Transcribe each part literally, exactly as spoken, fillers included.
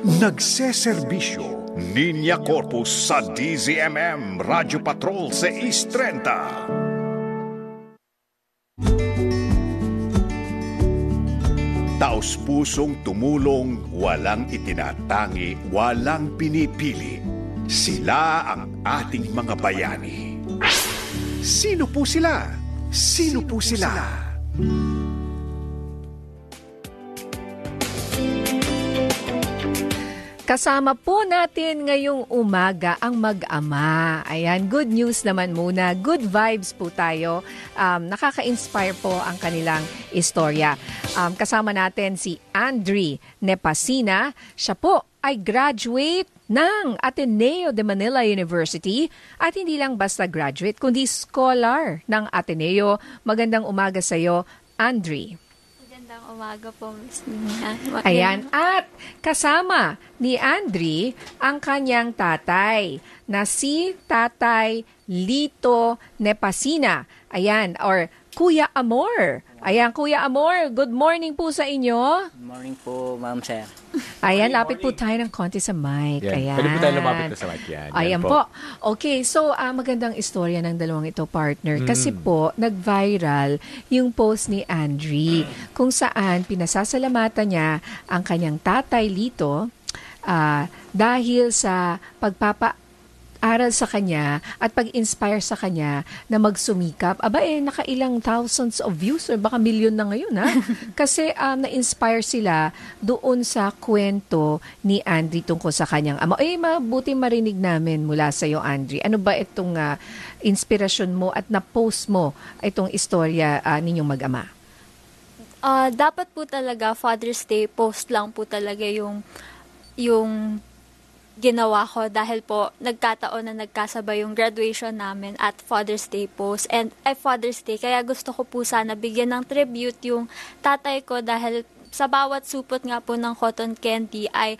Nagseserbisyo, Linya Corpus sa D Z M M Radio Patrol seis thirty. Taos-pusong tumulong, walang itinatangi, walang pinipili. Sila ang ating mga bayani. Sino po sila? Sino po sila? Kasama po natin ngayong umaga ang mag-ama. Ayan, good news naman muna. Good vibes po tayo. Um, nakaka-inspire po ang kanilang istorya. Um, kasama natin si Andri Nepasina. Siya po ay graduate ng Ateneo de Manila University at hindi lang basta graduate, kundi scholar ng Ateneo. Magandang umaga sa iyo, Andri. Magandang umaga po, Miss Nina. Ayan, at kasama ni Andri ang kanyang tatay na si Tatay Lito Nepasina. Ayan, or Kuya Amor. Ayan, Kuya Amor, good morning po sa inyo. Good morning po, Ma'am Sir. Ayan, lapit po tayo ng konti sa mic. Yan. Ayan. Pwede po tayo lumapit na sa mic. Yan. Yan Ayan po. Okay, so uh, magandang istorya ng dalawang ito, partner. Kasi Mm. po, nag-viral yung post ni Andri kung saan pinasasalamatan niya ang kanyang tatay Lito uh, dahil sa pagpapa aral sa kanya at pag-inspire sa kanya na magsumikap. Aba eh, nakailang thousands of views or baka million na ngayon ha. Kasi um, na-inspire sila doon sa kwento ni Andri tungkol sa kanyang ama. Eh, mabuti marinig namin mula sa iyo, Andri. Ano ba itong uh, inspirasyon mo at na-post mo itong istorya uh, ninyong mag-ama? Uh, dapat po talaga Father's Day post lang po talaga yung yung ginawa ko dahil po nagkataon na nagkasabay yung graduation namin at Father's Day post and ay Father's Day, kaya gusto ko po sana bigyan ng tribute yung tatay ko dahil sa bawat supot nga po ng cotton candy ay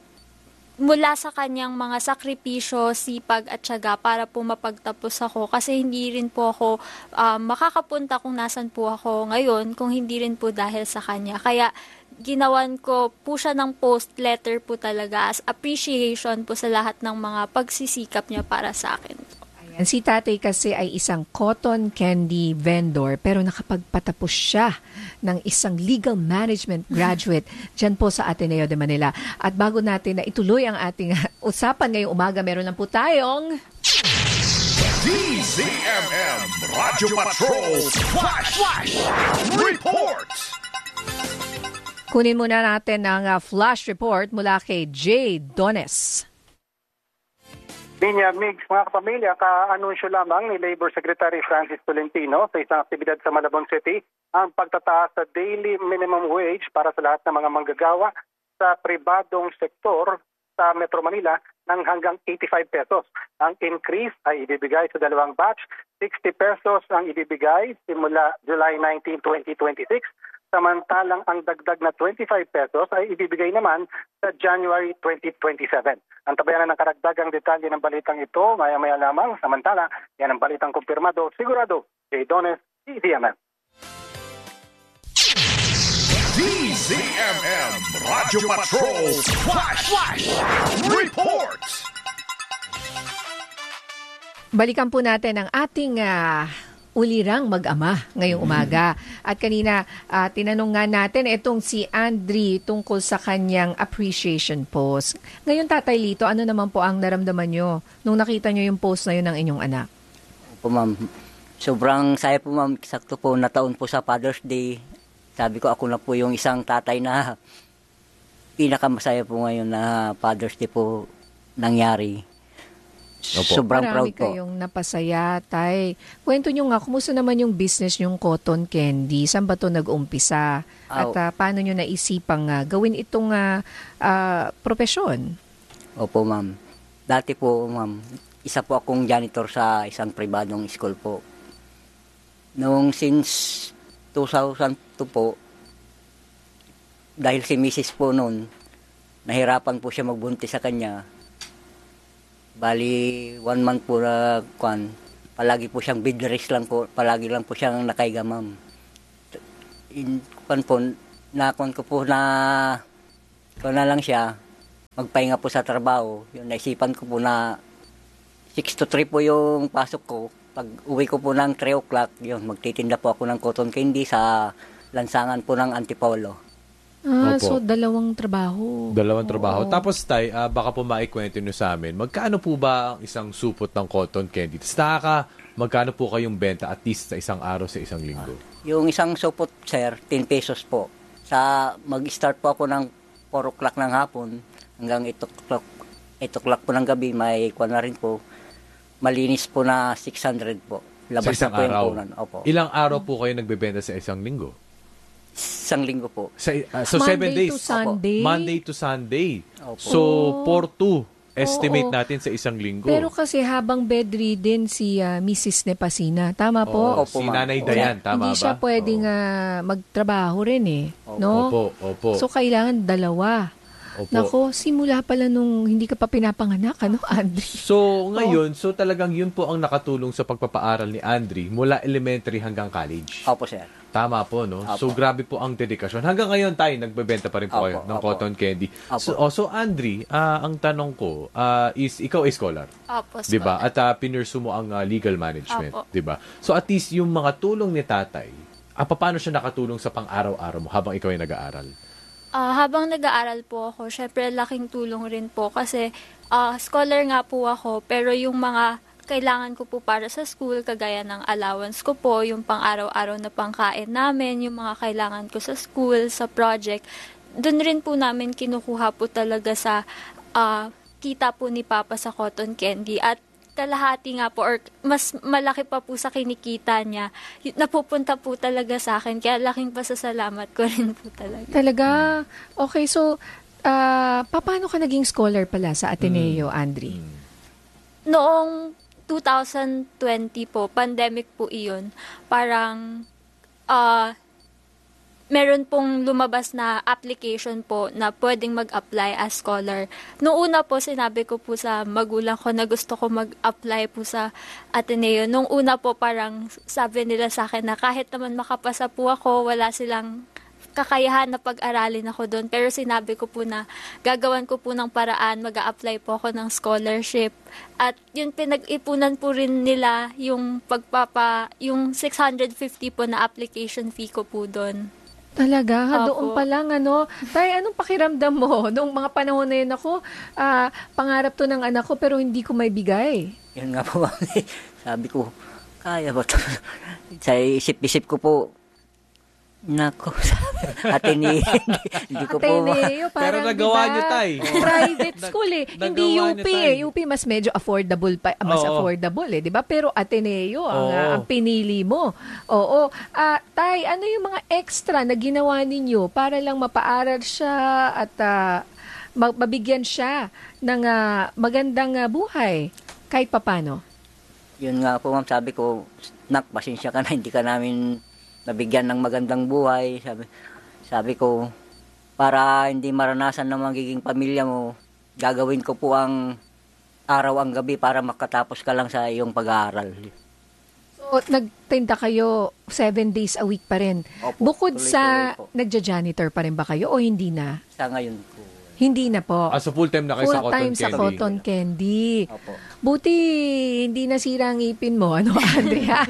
mula sa kanyang mga sakripisyo, sipag at tiyaga para po mapagtapos ako kasi hindi rin po ako um, makakapunta kung nasan po ako ngayon kung hindi rin po dahil sa kanya. Kaya ginawan ko po siya ng post letter po talaga as appreciation po sa lahat ng mga pagsisikap niya para sa akin. Ayan, si tatay kasi ay isang cotton candy vendor pero nakapagpatapos siya ng isang legal management graduate dyan po sa Ateneo de Manila. At bago natin na ituloy ang ating usapan ngayong umaga, meron lang po tayong D Z M M Radio Patrol Flash, Flash Reports. Kunin muna natin ang uh, flash report mula kay Jay Dones. Linya Migs, mga kapamilya, ka-anunsyo lamang ni Labor Secretary Francis Tolentino sa isang aktibidad sa Malabon City ang pagtataas sa daily minimum wage para sa lahat ng mga manggagawa sa pribadong sektor sa Metro Manila ng hanggang eighty-five pesos. Ang increase ay ibibigay sa dalawang batch, sixty pesos ang ibibigay simula July nineteenth, twenty twenty-six. Samantalang ang dagdag na twenty-five pesos ay ibibigay naman sa January twenty twenty-seven. Ang tabayanan ng karagdagang detalye ng balitang ito, maya-maya lamang. Samantala, yan ang balitang kumpirmado, sigurado, Jay Dones, D Z M M. D Z M M Radio Patrol Flash, Flash Reports. Balikan po natin ang ating uh, ulirang mag-ama ngayong umaga. At kanina, uh, tinanong nga natin itong si Andri tungkol sa kanyang appreciation post. Ngayon, Tatay Lito, ano naman po ang naramdaman nyo nung nakita nyo yung post na yun ng inyong anak? Po, Ma'am. Sobrang saya po, Ma'am. Sakto po na taon po sa Father's Day. Sabi ko, ako na po yung isang tatay na pinakamasaya po ngayon na Father's Day po nangyari. Opo. Sobrang Marami proud po. kayong napasaya, Tay. Kwento nyo nga, kumusta naman yung business yung cotton candy? Saan ba ito nag-umpisa? At Oh. uh, paano nyo naisipang uh, gawin itong uh, uh, profesyon? Opo, Ma'am. Dati po, Ma'am, isa po akong janitor sa isang pribadong school po. Noong since two thousand two po, dahil si Missus po noon, nahirapan po siya magbuntis sa kanya. Bali, one month po na kwan, palagi po siyang bed rest lang po, palagi lang po siyang nakaiga, Ma'am. In, kwan po, na kwan ko po na, kwan na lang siya, magpahinga po sa trabaho. Yun, naisipan ko po na six to three po yung pasok ko. Pag uwi ko po ng three o'clock, yun, magtitinda po ako ng cotton candy sa lansangan po ng Antipolo. Ah, Opo. so dalawang trabaho. Dalawang trabaho. Oo. Tapos, Tay, ah, baka po maikwento nyo sa amin, magkano po ba ang isang supot ng cotton candy? Tapos nakaka, magkano po kayong benta at least sa isang araw, sa isang linggo? Yung isang supot, sir, ten pesos po. Sa mag-start po ako ng four o'clock ng hapon hanggang eight o'clock, eight o'clock po ng gabi, may kuwan na rin po. Malinis po na six hundred po. Sa Labas isang na po yung araw? punan. Opo. Ilang araw po kayo nagbebenta sa isang linggo? Isang linggo po. Sa, ah, so, Monday seven days? to Sunday? Monday to Sunday. Opo. So, four two estimate Oo. natin sa isang linggo. Pero kasi habang bedridden si ah, Missus Nepasina, tama po? Oo, Opo, si ma'am. Nanay Dayan, tama Hindi ba? siya pwedeng Oo. ah, magtrabaho rin eh. Opo. No? Opo, opo. So, kailangan dalawa. Opo. Nako, simula pala nung hindi ka pa pinapanganak, ano, Andre? So, ngayon, so talagang yun po ang nakatulong sa pagpapaaral ni Andre mula elementary hanggang college. Opo, sir. Tama po, no? Opo. So, grabe po ang dedikasyon. Hanggang ngayon, tayo, nagbebenta pa rin po Opo, kayo ng opo. cotton candy. Opo. So, oh, so Andre, ah, ang tanong ko, ah, is, ikaw ay scholar. Opo, Di ba? scholar. At uh, pinursu mo ang ah, legal management. Opo. Di ba? So, at least yung mga tulong ni tatay, ah, paano siya nakatulong sa pang-araw-araw mo habang ikaw ay nag-aaral? Ah, habang nag-aaral po ako, syempre laking tulong rin po kasi ah, scholar nga po ako, pero yung mga kailangan ko po para sa school, kagaya ng allowance ko po, yung pang-araw-araw na pangkain namin, yung mga kailangan ko sa school, sa project, dun rin po namin kinukuha po talaga sa ah, kita po ni Papa sa cotton candy. At kalahati nga po, or mas malaki pa po sa kinikita niya, y- napupunta po talaga sa akin. Kaya laking pasasalamat ko rin po talaga. Talaga? Okay, so, ah, paano ka naging scholar pala sa Ateneo, Andre? Noong twenty twenty po, pandemic po iyon, parang ah meron pong lumabas na application po na pwedeng mag-apply as scholar. Noong una po, sinabi ko po sa magulang ko na gusto ko mag-apply po sa Ateneo. Noong una po, parang sabi nila sa akin na kahit naman makapasa po ako, wala silang kakayahan na pag-aralin ako doon. Pero sinabi ko po na gagawan ko po ng paraan, mag-a-apply po ako ng scholarship. At yun, pinag-ipunan po rin nila yung pagpapa, yung six hundred fifty po na application fee ko po doon. Talaga? Opo. Doon pa lang, ano? Tay, anong pakiramdam mo? Noong mga panahon na yun ako, ah, pangarap to ng anak ko pero hindi ko may bigay. Yun nga po, ma'am. Sabi ko, kaya ba to? Sa isip-isip ko po, nako, Ateneo, hindi, hindi ko po. Ateneo, Pero parang, nagawa diba, niyo, Tay. private school eh. Nag- Hindi nagawa U P niyo, Tay. eh. U P mas medyo affordable pa, mas Oo. affordable eh, 'di ba? Pero Ateneo ang, Oo. ah, ang pinili mo. Oo. Ah, Tay, ano yung mga extra na ginawa ninyo para lang mapaaral siya at ah, ma- mabigyan siya ng ah, magandang ah, buhay kahit papano? Yun nga po, ma'am, sabi ko, nak, pasensya ka na, hindi ka namin nabigyan ng magandang buhay. Sabi, sabi ko, para hindi maranasan ng magiging pamilya mo, gagawin ko po ang araw ang gabi para makatapos ka lang sa iyong pag-aaral. So, nagtinda kayo seven days a week pa rin. Opo, Bukod sa tuloy-tuloy po. nagja-janitor pa rin ba kayo o hindi na? Sa ngayon po. Hindi na po. Ah, so full-time na kayo sa Full cotton time candy? sa cotton candy. Opo. Buti hindi nasira ang ipin mo, ano, Andrea?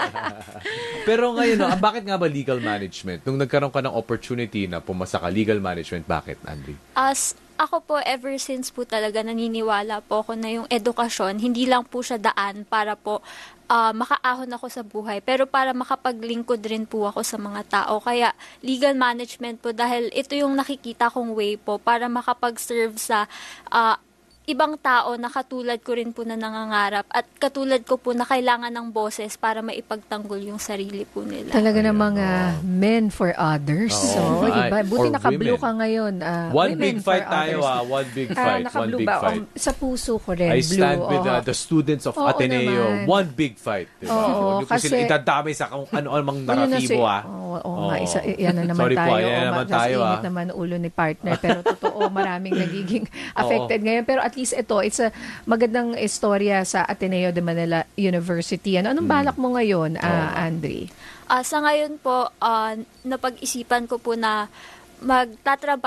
Pero ngayon, no, ah, bakit nga ba legal management? Nung nagkaroon ka ng opportunity na pumasa ka legal management, bakit, Andre? As ako po, ever since po talaga naniniwala po ako na yung edukasyon, hindi lang po siya daan para po ah, makaahon ako sa buhay, pero para makapaglingkod rin po ako sa mga tao. Kaya legal management po, dahil ito yung nakikita kong way po para makapag-serve sa ah, ibang tao na katulad ko rin po na nangangarap at katulad ko po na kailangan ng boses para maipagtanggol yung sarili po nila. Talaga Ayan, namang oo. ah, men for others. Oo. So, diba? Ay, Buti or naka-blue women. ka ngayon. ah, One women big for fight tayo, others. ah. One big Ah, fight. One naka-blue big ba? fight. Um, sa puso ko rin, I blue. stand with oo. uh, the students of Oo Ateneo. naman. One big fight. Diba? Oo, Huwag niyo po sila kasi- itadamay sa kung ano-ano mang Ayun na naratibo, si- ah. Oo, oo nga, Oo. isa, yan na naman Sorry tayo. po, yan na Oo, naman ma- tayo, init ah. naman ulo ni partner. Pero totoo, maraming nagiging affected ngayon. Pero at least ito, it's a magandang istorya sa Ateneo de Manila University. Ano, anong balak mo ngayon, ah, Andre? Ah, sa ngayon po, ah, napag-isipan ko po na magtatrabaho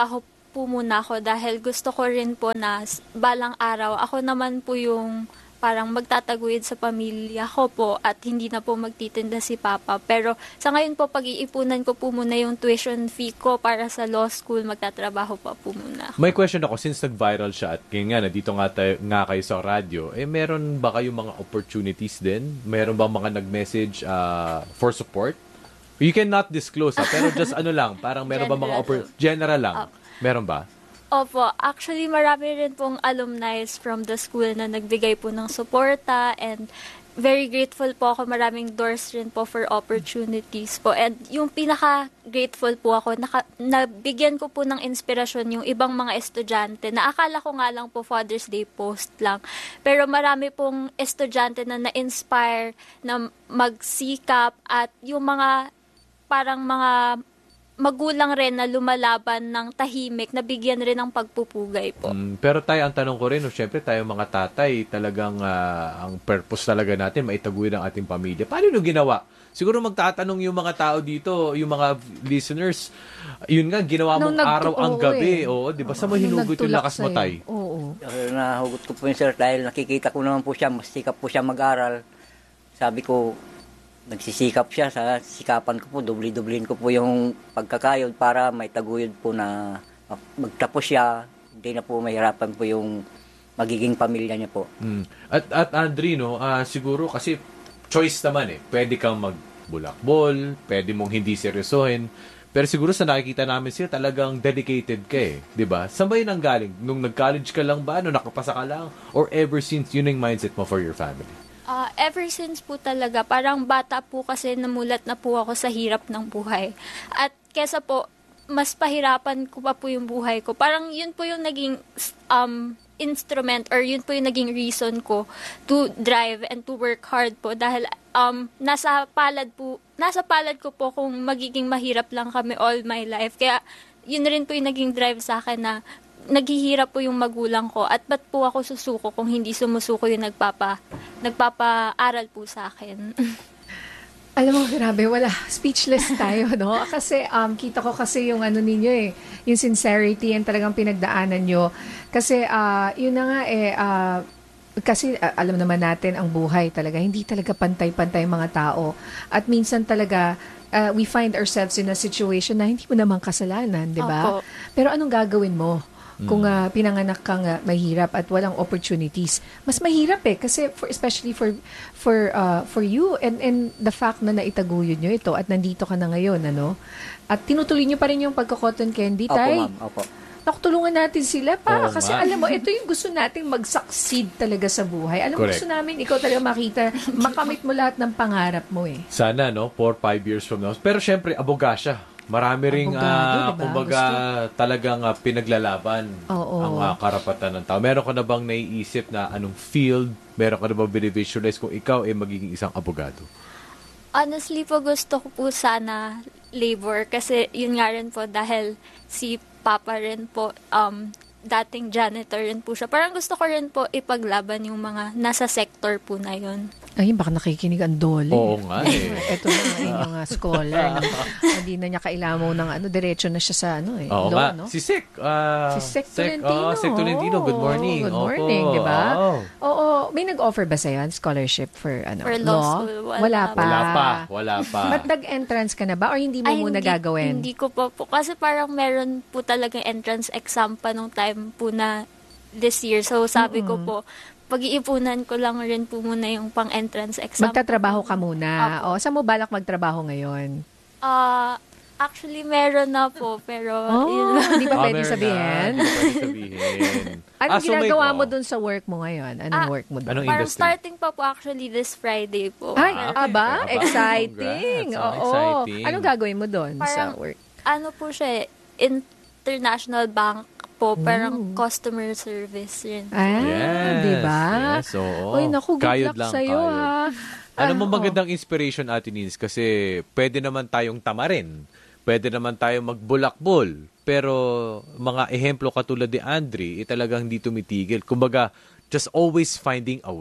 po muna ako dahil gusto ko rin po na s- balang araw, ako naman po yung parang magtataguyod sa pamilya ko po at hindi na po magtitinda si Papa. Pero sa ngayon po, pag-iipunan ko po muna yung tuition fee ko para sa law school, magtatrabaho pa po muna ako. May question ako, since nag-viral siya at kaya nga, nandito nga, tayo, nga kayo sa radyo, eh meron ba kayong mga opportunities din? Meron ba mga nag-message uh, for support? You cannot disclose, ha? Pero just ano lang, parang meron ba mga General. oppor- general lang? Meron ba? Opo, actually marami rin pong alumni from the school na nagbigay po ng suporta and very grateful po ako. Maraming doors rin po for opportunities po. And yung pinaka-grateful po ako, naka, nabigyan ko po ng inspirasyon yung ibang mga estudyante na akala ko nga lang po Father's Day post lang. Pero marami pong estudyante na na-inspire na magsikap at yung mga parang mga magulang rin na lumalaban ng tahimik, nabigyan rin ng pagpupugay po. Mm, pero tayo, ang tanong ko rin, no, syempre tayo mga tatay, talagang ah, ang purpose talaga natin, maitaguyod ang ating pamilya. Paano nyo ginawa? Siguro magtatanong yung mga tao dito, yung mga listeners, yun nga, ginawa mong Nung nagtu- araw ang oo gabi. eh. Oo, di ba? Sa mo Nung hinugot yung nagtulak lakas mo, sa'yo. tay? Oo. Uh, nahugot ko po yun, sir, dahil nakikita ko naman po siya, masikap po siya mag-aral. Sabi ko, nagsisikap siya, sa sikapan ko po, dubli-dublin ko po yung pagkakayod para may taguyod po na magtapos siya, hindi na po mahirapan po yung magiging pamilya niya po. Mm. At, at Andre, no, ah, siguro kasi choice naman eh. Pwede kang magbulakbol, pwede mong hindi seryosohin, pero siguro sa nakikita namin siya, talagang dedicated ka eh. Diba? Saan ba yun ang galing? Nung nag-college ka lang ba? Nung nakapasa ka lang? Or ever since yun yung mindset mo for your family? Uh, ever since po talaga, parang bata po kasi namulat na po ako sa hirap ng buhay. At kesa po, mas pahirapan ko pa po yung buhay ko. Parang yun po yung naging um, instrument or yun po yung naging reason ko to drive and to work hard po. Dahil um, nasa palad po, nasa palad ko po kung magiging mahirap lang kami all my life. Kaya yun rin po yung naging drive sa akin na naghihirap po yung magulang ko at ba't po ako susuko kung hindi sumusuko yung nagpapa, nagpapaaral po sa akin. Alam mo, grabe, wala. Speechless tayo, no? Kasi um, kita ko kasi yung ano ninyo eh, yung sincerity and talagang pinagdaanan nyo. Kasi uh, yun na nga eh, uh, kasi uh, alam naman natin ang buhay talaga, hindi talaga pantay-pantay mga tao. At minsan talaga, uh, we find ourselves in a situation na hindi mo naman kasalanan, di ba? Opo. Pero anong gagawin mo? Kung uh, pinanganak kang uh, mahirap at walang opportunities, mas mahirap eh kasi for, especially for for uh, for you and and the fact na naitaguyod nyo ito at nandito ka na ngayon, ano? At tinutuloy nyo pa rin yung pagka-cotton candy, Opo, tay. ma'am. Opo. Nakutulungan natin sila pa Oo kasi nga. alam mo, ito yung gusto nating mag-succeed talaga sa buhay. Alam mo, Correct. gusto namin ikaw talaga makita, makamit mo lahat ng pangarap mo eh. Sana, no? Four, five years from now. Pero syempre, aboga siya. Marami ring, Abogado, ah, diba? kumbaga, talagang ah, pinaglalaban Oo. ang ah, karapatan ng tao. Meron ka na bang naiisip na anong field? Meron ka na bang binivisualize kung ikaw ay magiging isang abogado? Honestly po, gusto ko po sana labor kasi yun nga rin po dahil si Papa rin po, um, dating janitor rin po siya. Parang gusto ko rin po ipaglaban yung mga nasa sector po na yun. Ay, baka nakikinig ang dole. Oo nga eh. Ito na nga yung mga scholar. No? Hindi na niya kailangan ng ano, diretso na siya sa ano eh. Oo law, nga. no? Si Sek. ah, Si Sek Sek, Tolentino. oh, Sek Tolentino. Good morning. Good Opo. morning, di ba? Oo. Oo. May nag-offer ba sa'yo scholarship for ano? For law school, wala pa. Wala pa. Wala pa. Ba't nag-entrance ka na ba? Or hindi mo Ay, muna hindi, gagawin? Hindi ko pa po. Kasi parang meron po talagang entrance exam pa nung time po na this year. So sabi ko po, pag-iipunan ko lang rin po muna yung pang-entrance exam. Magtatrabaho ka muna. O, saan mo balak magtrabaho ngayon? Ah, actually, meron na po. Pero, Oh, yun. hindi ba Ah, pwede meron sabihin? na. Hindi pwede sabihin. Anong Ah, so may- ginagawa mo oh. dun sa work mo ngayon? Anong Ah, work mo dun? Anong Parang industry? starting pa po actually this Friday po. Ay, Ah, okay. aba, Aba, exciting. congrats. Oh, Oo. exciting. Anong gagawin mo dun sa Parang, work? ano po siya, eh, international bank po, parang customer service rin. Ah, Yes, di ba? yes, oo. Uy, naku, good Kayod luck lang, sa'yo, kayod. ha? Ano mo Ah, magandang inspiration, Ate Nins? Kasi pwede naman tayong tamarin. Pwede naman tayong magbulakbol. Pero mga ehemplo katulad ni Andre, eh, talagang hindi tumitigil. Kumbaga, just always finding a way.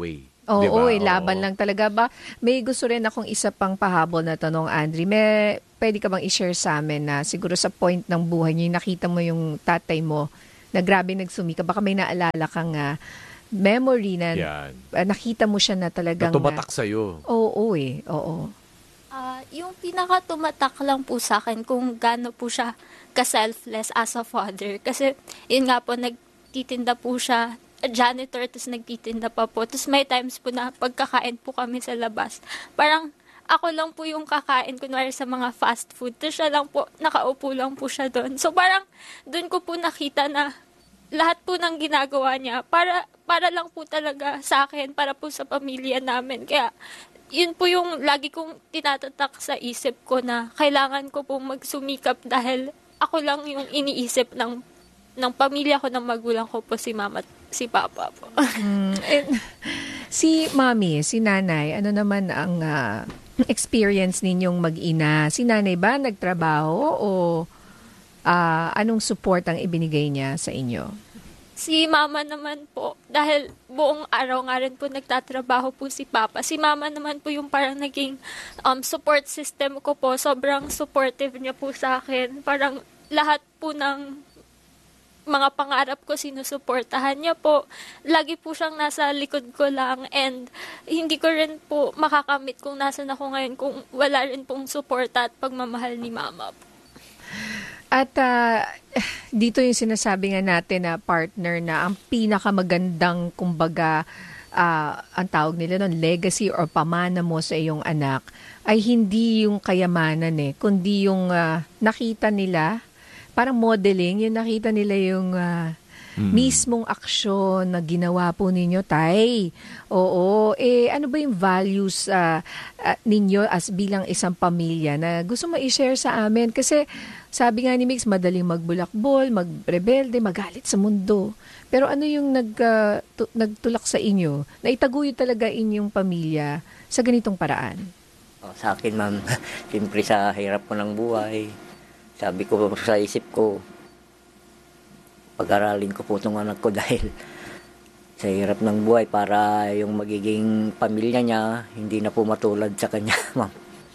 Oo, Di ba? eh, laban Oo. lang talaga ba? May gusto rin akong isa pang pahabol na tanong, Andre. May pwede ka bang i-share sa amin na siguro sa point ng buhay niyo, nakita mo yung tatay mo na grabe nagsumika. Baka may naalala kang ah, memory na Yan. ah, nakita mo siya na talagang... Na tumatak sa'yo. Oo, oo eh. Oo. Ah, yung pinaka-tumatak lang po sa akin kung gaano po siya ka-selfless as a father. Kasi yun nga po, nagtitinda po siya, janitor, tapos nagtitinda pa po. Tapos may times po na pagkakain po kami sa labas. Parang ako lang po yung kakain, kunwari sa mga fast food. Tapos siya lang po, nakaupo lang po siya doon. So parang doon ko po nakita na lahat po ng ginagawa niya para para lang po talaga sa akin, para po sa pamilya namin. Kaya yun po yung lagi kong tinatatak sa isip ko na kailangan ko pong magsumikap dahil ako lang yung iniisip ng ng pamilya ko, ng magulang ko po, si mama at si papa po. Mm, eh, si mami, si nanay, ano naman ang ah, experience ninyong mag-ina? Si nanay ba nagtrabaho o ah, anong support ang ibinigay niya sa inyo? Si mama naman po, dahil buong araw nga rin po nagtatrabaho po si papa. Si mama naman po yung parang naging um, support system ko po. Sobrang supportive niya po sa akin. Parang lahat po ng mga pangarap ko sinusuportahan niya po. Lagi po siyang nasa likod ko lang, and hindi ko rin po makakamit kung nasan ako ngayon kung wala rin pong suporta at pagmamahal ni mama po. At ah, dito yung sinasabi nga natin na partner na ang pinakamagandang, kumbaga, ah, ang tawag nila nun, legacy or pamana mo sa iyong anak ay hindi yung kayamanan eh, kundi yung ah, nakita nila, parang modeling, yung nakita nila yung ah, mismong aksyon na ginawa po ninyo, tay. Oo. Eh, ano ba yung values ah, ah, ninyo as bilang isang pamilya na gusto mo i-share sa amin? Kasi sabi nga ni Mix, madaling magbulakbol, magrebelde, magalit sa mundo. Pero ano yung nag, ah, tu- nagtulak sa inyo na itaguyod talaga inyong pamilya sa ganitong paraan? Oh, sa akin, ma'am, siyempre sa hirap ko ng buhay, sabi ko sa isip ko, pag-aralin ko po itong anak ko dahil sa hirap ng buhay para yung magiging pamilya niya, hindi na po matulad sa kanya, ma'am.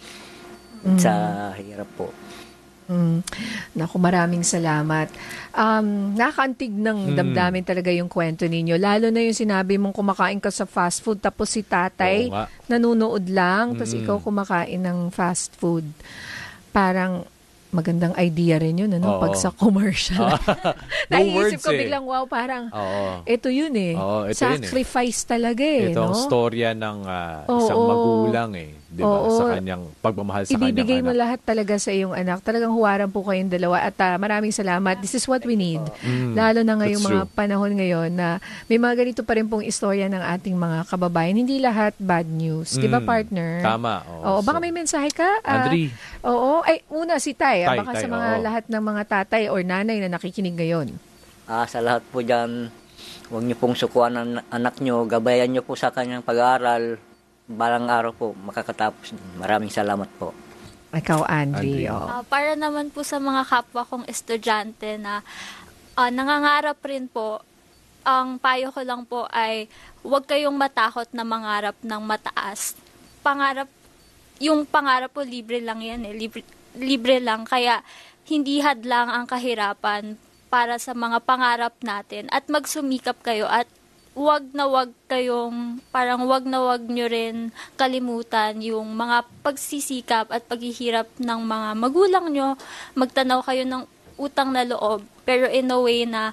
Sa hirap po. Mm. Naku, maraming salamat. Um, nakakaantig ng damdamin talaga yung kwento ninyo. Lalo na yung sinabi mong kumakain ka sa fast food tapos si tatay Oo nga. nanunood lang tapos Mm. ikaw kumakain ng fast food. Parang magandang idea rin yun, ano? Oo. Pag sa commercial. No Naisip words ko eh. biglang, wow, parang Oo. ito yun eh. Oo, ito yun eh. Sacrifice talaga eh, Ito ang no? storya ng ah, Oo. isang magulang eh. Di ba? Oo. Sa kanyang pagmamahal sa Ibibigay kanyang mo anak. lahat talaga sa iyong anak. Talagang huwaran po kayong dalawa. At ah, maraming salamat. This is what we need. Mm, Lalo na ngayong that's mga true. panahon ngayon na may mga ganito pa rin pong istorya ng ating mga kababayan. Hindi lahat bad news. Di ba, Mm, partner? Tama. Oo, baka may mensahe ka? Ah, Andri. oo. Ay, una si Tay. Ah, Tay, baka Tay, sa mga oo. lahat ng mga tatay or nanay na nakikinig ngayon. Ah, sa lahat po dyan, huwag niyo pong sukuan ang anak niyo, gabayan niyo po sa kanyang pag-aaral. Balang araw po, makakatapos. Maraming salamat po. Ikaw, Andri. Andri. Oo. Ah, para naman po sa mga kapwa kong estudyante na ah, nangangarap rin po, ang payo ko lang po ay huwag kayong matakot na mangarap ng mataas. Pangarap, yung pangarap po, libre lang yan eh. Libre, libre lang. Kaya hindi hadlang ang kahirapan para sa mga pangarap natin. At magsumikap kayo at wag na wag kayong, parang wag na wag nyo rin kalimutan yung mga pagsisikap at paghihirap ng mga magulang nyo. Magtanaw kayo ng utang na loob, pero in a way na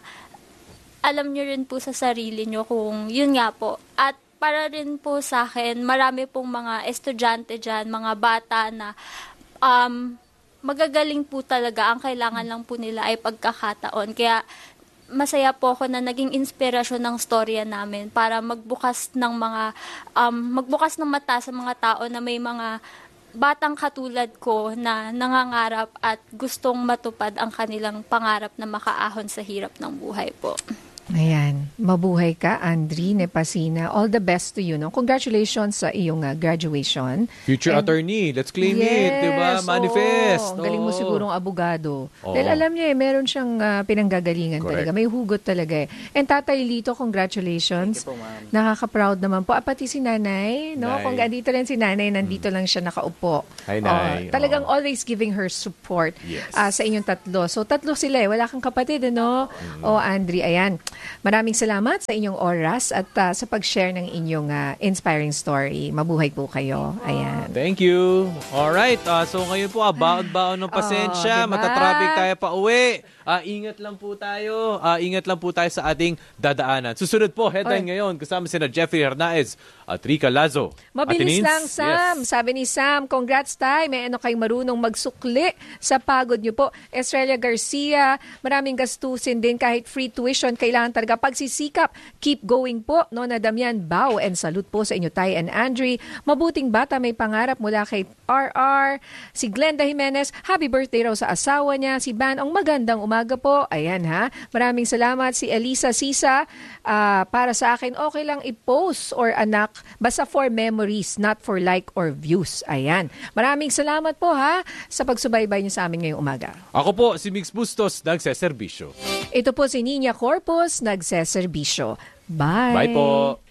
alam nyo rin po sa sarili nyo kung yun nga po. At para rin po sa akin, marami pong mga estudyante dyan, mga bata na um, magagaling po talaga. Ang kailangan lang po nila ay pagkakataon. Kaya masaya po ako na naging inspirasyon ng storya namin para magbukas ng mga um, magbukas ng mata sa mga tao na may mga batang katulad ko na nangangarap at gustong matupad ang kanilang pangarap na makaahon sa hirap ng buhay po. Ayan. Mabuhay ka, Andri Nepasina. All the best to you. No? Congratulations sa iyong uh, graduation. Future And- attorney, let's claim yes, it, di ba? Manifest. Oo. Ang galing mo Oo. sigurong abogado. Oo. Dahil alam niya eh, meron siyang uh, pinanggagalingan Correct. talaga. May hugot talaga eh. And Tatay Lito, congratulations. Thank you po, ma'am. Nakaka-proud naman po. Ah, pati si Nanay, no? Nay. Kung andito rin si Nanay, nandito lang siya nakaupo. Hi, Oo, Nay. talagang Oo. always giving her support Yes. ah, sa inyong tatlo. So, tatlo sila eh. Wala kang kapatid, ano? Mm. O, Andri, ayan. Maraming salamat sa inyong oras at ah, sa pag-share ng inyong ah, inspiring story. Mabuhay po kayo. Ayan. Thank you. Alright, uh, so ngayon po, ah, baon-baon ng pasensya. Oh, diba? Matatraffic tayo pa uwi. Ah, ingat lang po tayo. Ah, ingat lang po tayo sa ating dadaanan. Susunod po, headline Oy. ngayon. Kasama sina Jeffrey Hernaez at Rica Lazo. Mabilis Atenins? lang, Sam. Yes. Sabi ni Sam, congrats tayo. May ano kayong marunong magsukli sa pagod nyo po. Estrella Garcia, maraming gastusin din kahit free tuition. Kailangan talaga pagsisikap. Keep going po. No, na Damian Bao and salute po sa inyo, Tay and Andre. Mabuting bata may pangarap mula kay R R. Si Glenda Jimenez, happy birthday raw sa asawa niya. Si Ban, ang magandang umaga po. Ayan ha. Maraming salamat. Si Elisa Sisa, ah, para sa akin, okay lang i-post or anak, basta for memories, not for like or views. Ayan. Maraming salamat po ha sa pagsubaybay niyo sa amin ngayong umaga. Ako po, si Mix Bustos, nagseserbisyo. Ito po si Nina Corpus, nagseserbisyo. Bye! Bye po.